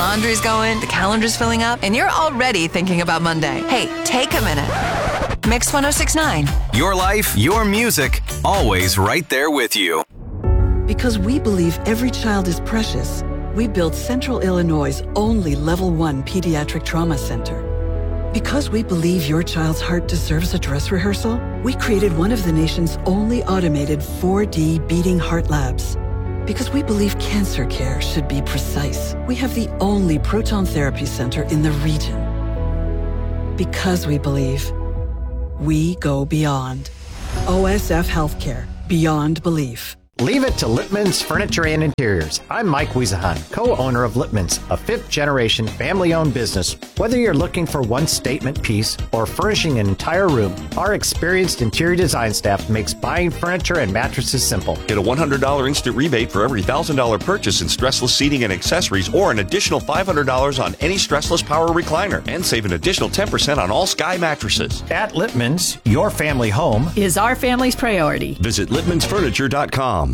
laundry's going, the calendar's filling up, and you're already thinking about Monday. Hey, take a minute. Mix 106.9. Your life, your music, always right there with you. Because we believe every child is precious, we built Central Illinois' only Level 1 Pediatric Trauma Center. Because we believe your child's heart deserves a dress rehearsal, we created one of the nation's only automated 4D beating heart labs. Because we believe cancer care should be precise, we have the only proton therapy center in the region. Because we believe, we go beyond. OSF Healthcare, beyond belief. Leave it to Lippman's Furniture and Interiors. I'm Mike Wiesahan, co-owner of Lippman's, a fifth-generation family-owned business. Whether you're looking for one statement piece or furnishing an entire room, our experienced interior design staff makes buying furniture and mattresses simple. Get a $100 instant rebate for every $1,000 purchase in stressless seating and accessories, or an additional $500 on any stressless power recliner, and save an additional 10% on all Sky mattresses. At Lippman's, your family home is our family's priority. Visit lippmansfurniture.com.